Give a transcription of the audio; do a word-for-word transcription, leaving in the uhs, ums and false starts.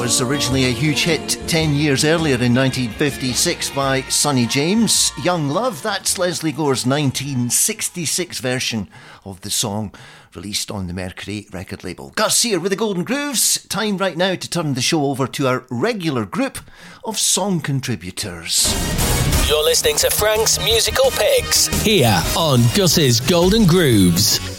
was originally a huge hit ten years earlier in nineteen fifty-six by Sonny James. Young Love, that's Leslie Gore's nineteen sixty-six version of the song, released on the Mercury record label. Gus here with the Golden Grooves. Time right now to turn the show over to our regular group of song contributors. You're listening to Frank's Musical Picks here on Gus's Golden Grooves.